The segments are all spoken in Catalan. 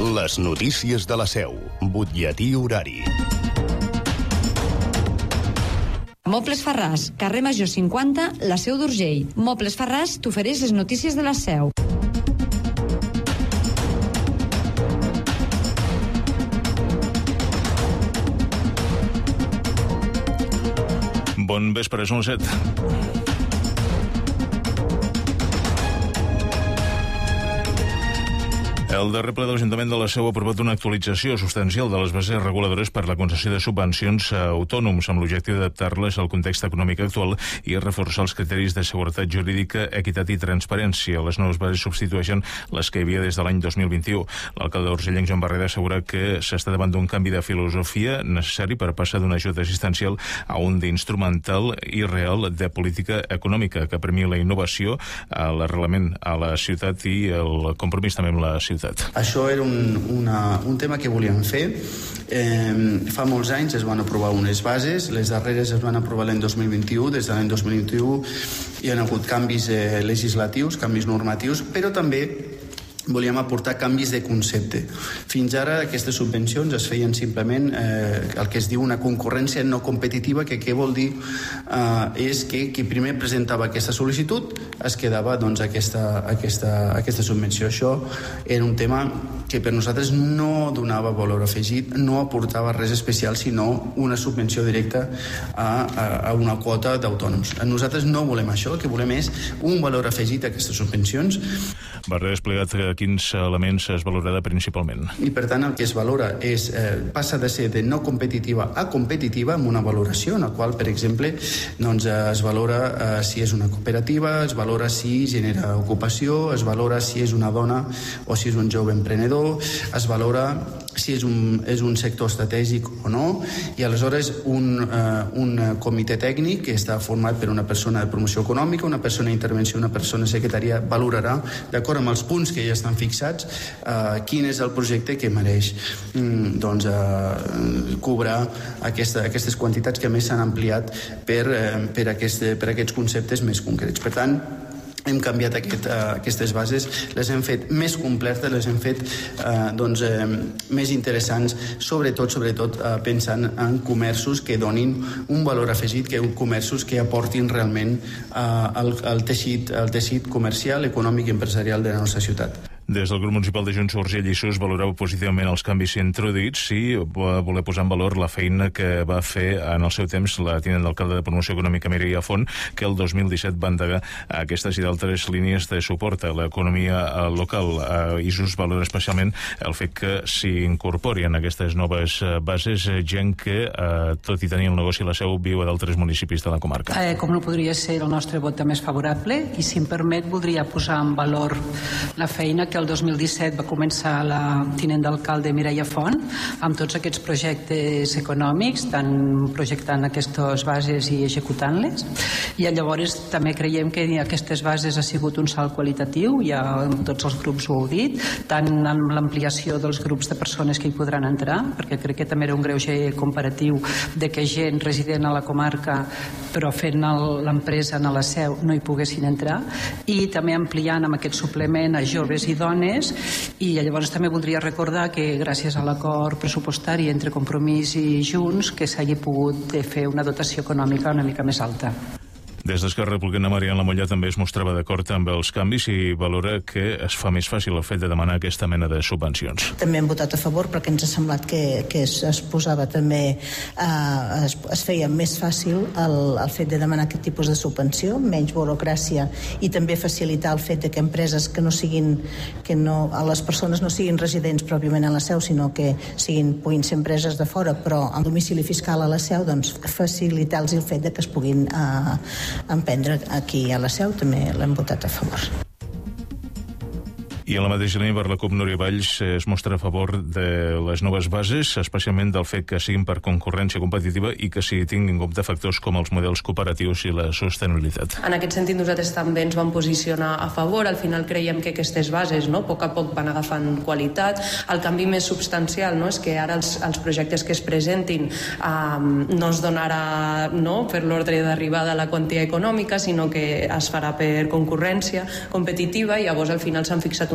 Les notícies de la Seu. Butlletí horari. Mobles Farràs, carrer Major 50, la Seu d'Urgell. Mobles Farràs t'ofereix les notícies de la Seu. Bon vespre, són les 7. El darrer ple de l'Ajuntament de la Seu ha aprovat una actualització substancial de les bases reguladores per la concessió de subvencions a autònoms amb l'objectiu d'adaptar-les al context econòmic actual i reforçar els criteris de seguretat jurídica, equitat i transparència. Les noves bases substitueixen les que hi havia des de l'any 2021. L'alcalde d'Urgellenc, Joan Barreda, assegura que s'està davant d'un canvi de filosofia necessari per passar d'un ajut assistencial a un d'instrumental i real de política econòmica que premi la innovació, l'arrelament a la ciutat i el compromís també amb la ciutat. Això era un tema que volíem fer. Fa molts anys es van aprovar unes bases, les darreres es van aprovar l'any 2021. Des de l'any 2021 hi ha hagut canvis legislatius, canvis normatius, però també volíem aportar canvis de concepte. Fins ara aquestes subvencions es feien simplement el que es diu una concurrència no competitiva, que què vol dir? És que qui primer presentava aquesta sol·licitud es quedava doncs, aquesta subvenció. Això era un tema que per nosaltres no donava valor afegit, no aportava res especial, sinó una subvenció directa a una quota d'autònoms. Nosaltres no volem això, el que volem és un valor afegit a aquestes subvencions. Barrera ha explicat quins elements es valorarà principalment. I per tant el que es valora passa de ser de no competitiva a competitiva amb una valoració en la qual, per exemple, doncs, es valora si és una cooperativa, es valora si genera ocupació, es valora si és una dona o si és un jove emprenedor, es valora si és un sector estratègic o no, i aleshores un comitè tècnic que està format per una persona de promoció econòmica, una persona d'intervenció, una persona secretària, valorarà, d'acord amb els punts que ja estan fixats, quin és el projecte que mereix cobrar aquestes quantitats que a més s'han ampliat per aquests conceptes més concrets. Per tant, hem canviat aquestes bases, les hem fet més completes, les hem fet més interessants, sobretot pensant en comerços que donin un valor afegit, comerços que aportin realment al teixit comercial, econòmic i empresarial de la nostra ciutat. Des del grup municipal de Junts, Urgell i Sos valorava positivament els canvis introduïts i va voler posar en valor la feina que va fer en el seu temps la tinent d'alcalde de Promoció Econòmica Mireia Font, que el 2017 va endegar aquestes i d'altres línies de suport a l'economia local. I Sos valora especialment el fet que s'hi incorpori en aquestes noves bases gent que, tot i tenir el negoci a la Seu, viu a d'altres municipis de la comarca. Com no podria ser, el nostre vot també és favorable, i si em permet voldria posar en valor la feina que el 2017 va començar la tinent d'alcalde Mireia Font amb tots aquests projectes econòmics, tant projectant aquestes bases i executant-les, i llavors també creiem que aquestes bases ha sigut un salt qualitatiu, ja tots els grups ho heu dit, tant amb l'ampliació dels grups de persones que hi podran entrar, perquè crec que també era un greuge comparatiu de que gent resident a la comarca però fent l'empresa a la Seu no hi poguessin entrar, i també ampliant amb aquest suplement a joves i dones. I llavors també voldria recordar que gràcies a l'acord pressupostari entre Compromís i Junts que s'hagi pogut fer una dotació econòmica una mica més alta. Des d'Esquerra Republicana, Mariana Mollà també es mostrava d'acord amb els canvis i valora que es fa més fàcil el fet de demanar aquesta mena de subvencions. També hem votat a favor perquè ens ha semblat que es posava també, es feia més fàcil el fet de demanar aquest tipus de subvenció, menys burocràcia, i també facilitar el fet de que empreses que les persones no siguin residents pròpiament a la Seu, sinó que puguin ser empreses de fora però amb domicili fiscal a la Seu, doncs facilitar-los el fet de que es puguin emprendre aquí a la Seu, també l'hem votat a favor. I en la mateixa línia, per la CUP, Núria Valls es mostra a favor de les noves bases, especialment del fet que siguin per concurrència competitiva i que s'hi tinguin en compte factors com els models cooperatius i la sostenibilitat. En aquest sentit, nosaltres també ens vam posicionar a favor. Al final creiem que aquestes bases, a poc a poc van agafant qualitat. El canvi més substancial és que ara els projectes que es presentin no es donarà per l'ordre d'arribada a la quantia econòmica, sinó que es farà per concurrència competitiva, i llavors al final s'han fixat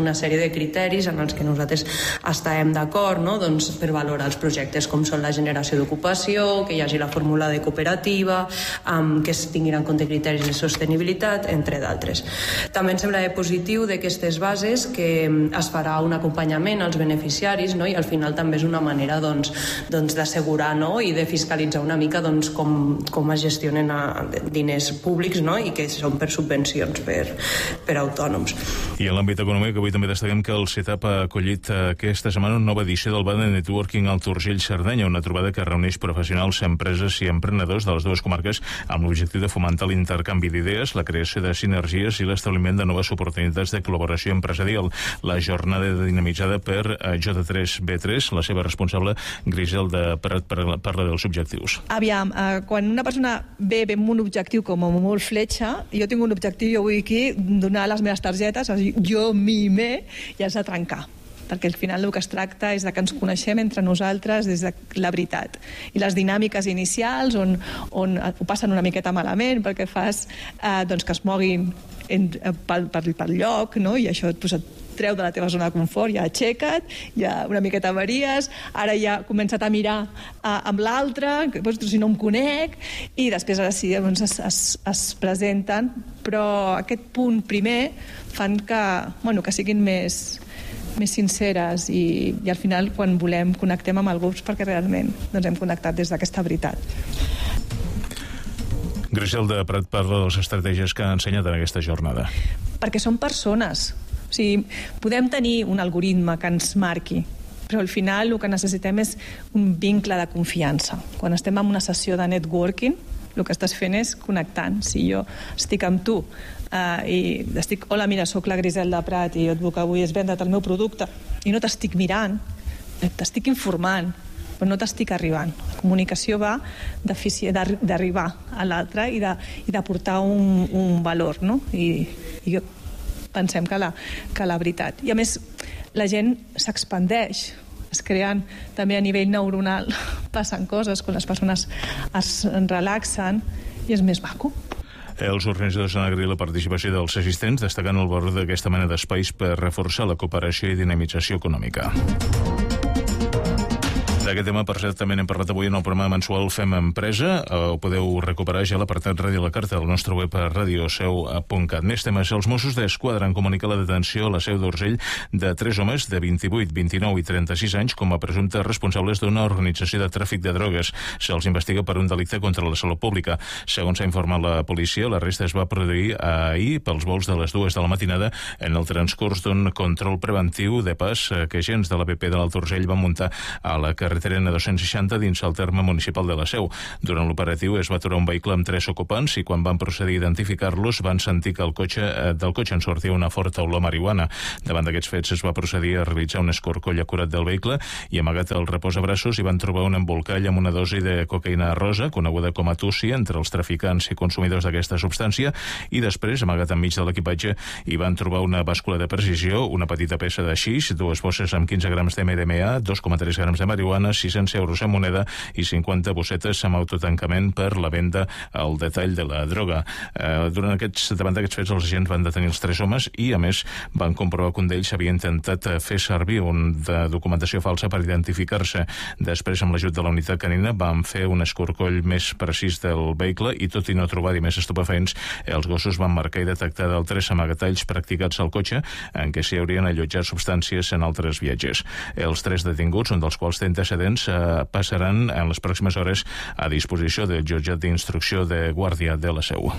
una sèrie de criteris en els que nosaltres estàvem d'acord, no? Doncs per valorar els projectes com són la generació d'ocupació, que hi hagi la fórmula de cooperativa, que es tinguin en compte criteris de sostenibilitat, entre d'altres. També ens sembla positiu d'aquestes bases que es farà un acompanyament als beneficiaris, no? I al final també és una manera d'assegurar, no? I de fiscalitzar una mica com es gestionen diners públics, no? I que són per subvencions per autònoms. I en l'àmbit econòmic, avui també destaquem que el CETAP ha acollit aquesta setmana una nova edició del Bada Networking al Urgell-Cerdanya, una trobada que reuneix professionals, empreses i emprenedors de les dues comarques amb l'objectiu de fomentar l'intercanvi d'idees, la creació de sinergies i l'establiment de noves oportunitats de col·laboració empresarial. La jornada dinamitzada per J3B3, la seva responsable Griselda Prat parla dels objectius. Aviam, quan una persona ve amb un objectiu com a molt fletxa, jo tinc un objectiu, jo vull aquí donar les meves targetes, jo, mi, me, i has de trencar. Perquè al final el que es tracta és que ens coneixem entre nosaltres des de la veritat. I les dinàmiques inicials on ho passen una miqueta malament perquè fas que es moguin pel lloc, no? I això et treu de la teva zona de confort, ja aixeca't, ja una miqueta avaries, ara ja he començat a mirar amb l'altre, si no em conec, i després ara sí, es presenten, però aquest punt primer fan que siguin més sinceres i al final quan volem connectem amb el grup perquè realment hem connectat des d'aquesta veritat. Griselda Prat parla de les estratègies que ha ensenyat en aquesta jornada. Perquè són persones. O sigui, podem tenir un algoritme que ens marqui, però al final el que necessitem és un vincle de confiança. Quan estem en una sessió de networking, el que estàs fent és connectant. Si jo estic amb tu i estic, hola, mira, sóc la Griselda Prat i jo et que avui és vendre't el meu producte i no t'estic mirant, t'estic informant, però no t'estic arribant. La comunicació va d'arribar a l'altre i d'aportar un valor, no? I pensem que la veritat. I a més, la gent s'expandeix, es creen també a nivell neuronal, passen coses quan les persones es relaxen i és més maco. Els organitzadors han agraït la participació dels assistents, destacant el valor d'aquesta mena d'espais per reforçar la cooperació i dinamització econòmica. D'aquest tema, per cert, també n'hem parlat avui en el programa mensual Fem Empresa. Ho podeu recuperar ja a l'apartat Ràdio a la Carta del nostre web a radioseu.cat. Més temes. Els Mossos d'Esquadra han comunicat la detenció a la Seu d'Urgell de 3 homes de 28, 29 i 36 anys com a presumptes responsables d'una organització de tràfic de drogues. Se'ls investiga per un delicte contra la salut pública. Segons s'ha informat la policia, l'arrest es va produir ahir pels vols de les 2 de la matinada en el transcurs d'un control preventiu de pas que agents de l'APP de l'Alt Urgell van muntar a la carretera N260 dins el terme municipal de la Seu. Durant l'operatiu es va aturar un vehicle amb 3 ocupants i quan van procedir a identificar-los van sentir que del cotxe en sortia una forta olor a marihuana. Davant d'aquests fets es va procedir a realitzar un escorcoll acurat del vehicle i amagat al reposabraços hi van trobar un embolcall amb una dosi de cocaïna rosa, coneguda com a tussi, entre els traficants i consumidors d'aquesta substància, i després, amagat enmig de l'equipatge, hi van trobar una bàscula de precisió, una petita peça de xix, 2 bosses amb 15 grams de MDMA, 2,3 grams de marihuana, 600 euros en moneda i 50 bossetes amb autotancament per la venda al detall de la droga. Davant d'aquests fets, els agents van detenir els 3 homes i, a més, van comprovar que un d'ells havia intentat fer servir una documentació falsa per identificar-se. Després, amb l'ajut de la unitat canina, van fer un escorcoll més precís del vehicle i, tot i no trobar-hi més estupefaents, els gossos van marcar i detectar d'altres amagatalls practicats al cotxe en què s'hi haurien allotjat substàncies en altres viatgers. Els 3 detinguts, un dels quals té antecedents, passaran en les pròximes hores a disposició del jutjat d'instrucció de Guàrdia de la Seu.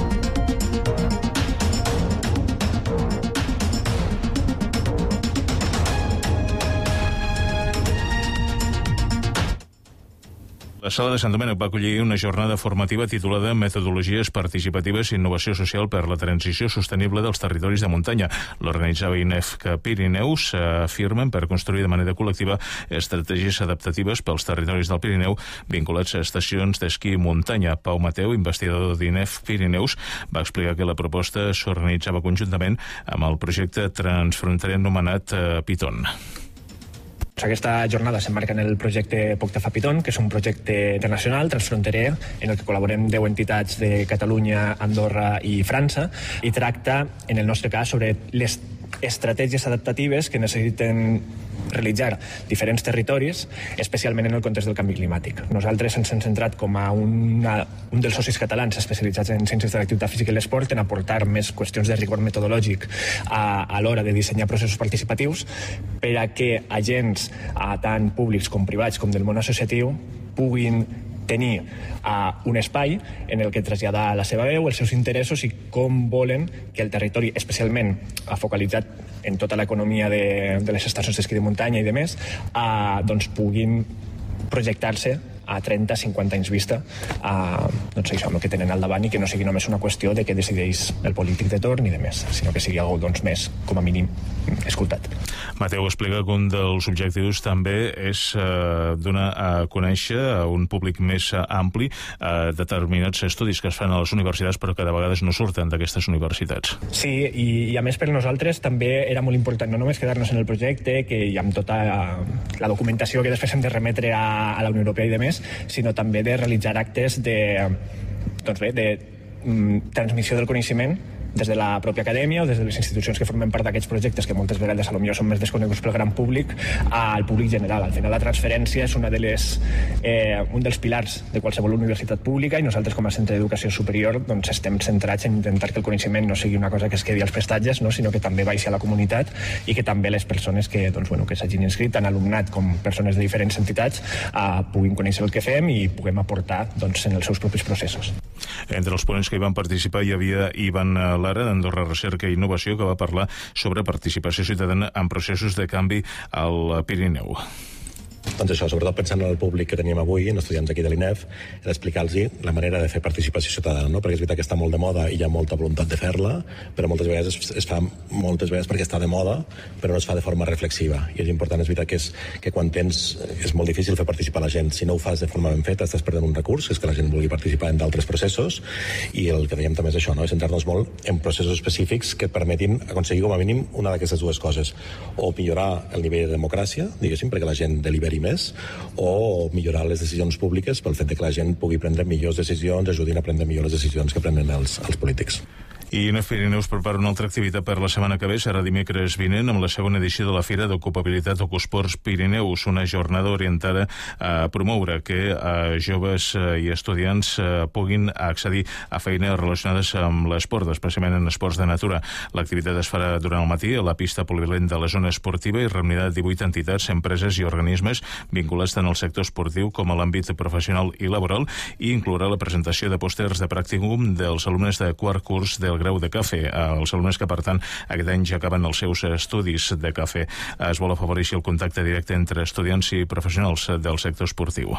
La Sala de Sant Domènec va acollir una jornada formativa titulada Metodologies participatives i innovació social per la transició sostenible dels territoris de muntanya. L'organitzava INEFCA Pirineus afirmen per construir de manera col·lectiva estratègies adaptatives pels territoris del Pirineu vinculats a estacions d'esquí i muntanya. Pau Mateu, investigador d'INEF Pirineus, va explicar que la proposta s'organitzava conjuntament amb el projecte transfronterer anomenat Piton. Aquesta jornada s'emmarca en el projecte Poctafa Piton, que és un projecte internacional, transfronterer, en el que col·laborem 10 entitats de Catalunya, Andorra i França, i tracta, en el nostre cas, sobre les estratègies adaptatives que necessiten realitzar diferents territoris, especialment en el context del canvi climàtic. Nosaltres ens hem centrat com a un dels socis catalans especialitzats en ciències de l'activitat física i l'esport en aportar més qüestions de rigor metodològic a l'hora de dissenyar processos participatius per a que agents tant públics com privats com del món associatiu puguin tenir un espai en el que traslladar la seva veu, els seus interessos i com volen que el territori, especialment focalitzat en tota l'economia de les estacions d'esquí de muntanya i de més, doncs puguin projectar-se a 30-50 anys vista doncs això, amb el que tenen al davant i que no sigui només una qüestió de què decideix el polític de torn i de més, sinó que sigui algo doncs, més, com a mínim, escoltat. Mateu explica que un dels objectius també és donar a conèixer a un públic més ampli determinats estudis que es fan a les universitats però que de vegades no surten d'aquestes universitats. Sí, i a més per nosaltres també era molt important no només quedar-nos en el projecte que hi ha tota la documentació que després hem de remetre a la Unió Europea i de més, sinó també de realitzar actes de transmissió del coneixement des de la pròpia acadèmia o des de les institucions que formen part d'aquests projectes que moltes vegades potser són més desconeguts pel gran públic al públic general. Al final la transferència és un dels pilars de qualsevol universitat pública i nosaltres com a centre d'educació superior doncs, estem centrats en intentar que el coneixement no sigui una cosa que es quedi als prestatges, no? Sinó que també baixi a la comunitat i que també les persones que s'hagin inscrit, tant alumnat com persones de diferents entitats, puguin conèixer el que fem i puguem aportar en els seus propis processos. Entre els ponents que hi van participar hi havia Ivan Lara, d'Andorra Recerca i Innovació, que va parlar sobre participació ciutadana en processos de canvi al Pirineu. Doncs això, sobretot pensant en el públic que teníem avui, en estudiants aquí de l'INEF, era explicar-los la manera de fer participació ciutadana, no? Perquè és veritat que està molt de moda i hi ha molta voluntat de fer-la, però moltes vegades es fa perquè està de moda, però no es fa de forma reflexiva. I és important, és veritat que quan és molt difícil fer participar la gent. Si no ho fas de forma ben feta, estàs perdent un recurs, que és que la gent vulgui participar en d'altres processos, i el que dèiem també és això, no? És centrar-nos molt en processos específics que et permetin aconseguir com a mínim una d'aquestes dues coses. O millorar el nivell de democràcia, diguéssim, perquè la gent deliberi més, o millorar les decisions públiques pel fet de que la gent pugui prendre millors decisions, ajudin a prendre millor les decisions que prenen els polítics. I INEF Pirineus prepara una altra activitat per la setmana que ve, serà dimecres vinent, amb la segona edició de la Fira d'Ocupabilitat Ocusports Pirineus, una jornada orientada a promoure que joves i estudiants puguin accedir a feines relacionades amb l'esport, especialment en esports de natura. L'activitat es farà durant el matí a la pista polivalent de la zona esportiva i reunirà 18 entitats, empreses i organismes vinculats tant al sector esportiu com a l'àmbit professional i laboral, i inclourà la presentació de pòsters de pràcticum dels alumnes de quart curs del grau de cafè, els alumnes que per tant aquest any ja acaben els seus estudis de cafè. Es vol afavorir el contacte directe entre estudiants i professionals del sector esportiu.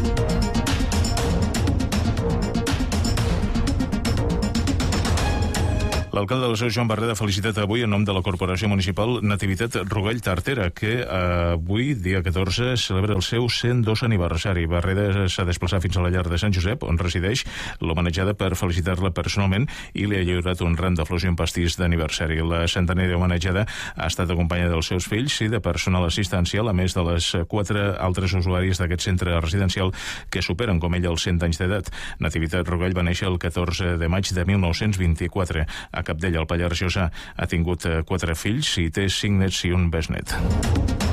L'alcalde de la Seu, Joan Barreda, ha felicitat avui en nom de la Corporació Municipal Nativitat Rogall Tartera, que avui, dia 14, celebra el seu 102 aniversari. Barreda s'ha desplaçat fins a la llar de Sant Josep, on resideix, l'homenatjada per felicitar-la personalment i li ha lliurat un ram de flors i un pastís d'aniversari. La centenària homenatjada ha estat acompanyada dels seus fills i de personal assistencial, a més de les 4 altres usuaris d'aquest centre residencial que superen com ella els 100 anys d'edat. Nativitat Rogall va néixer el 14 de maig de 1924. A Capdella, el Pallars Jussà, ha tingut 4 fills i té 5 nets i un besnet.